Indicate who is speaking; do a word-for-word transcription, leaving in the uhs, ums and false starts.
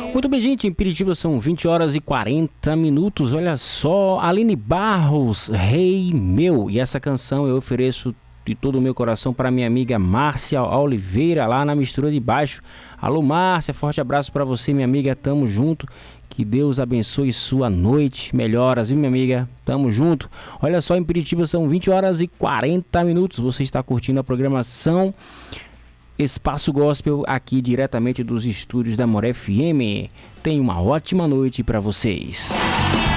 Speaker 1: Muito bem, gente, em Piritiba são vinte horas e quarenta minutos. Olha só, Aline Barros, Rei Meu. E essa canção eu ofereço de todo o meu coração para minha amiga Márcia Oliveira, lá na Mistura de Baixo. Alô, Márcia, forte abraço para você, minha amiga. Tamo junto. Que Deus abençoe sua noite. Melhoras, viu, minha amiga? Tamo junto. Olha só, em Piritiba são vinte horas e quarenta minutos. Você está curtindo a programação Espaço Gospel aqui diretamente dos estúdios da Amor F M. Tenha uma ótima noite para vocês.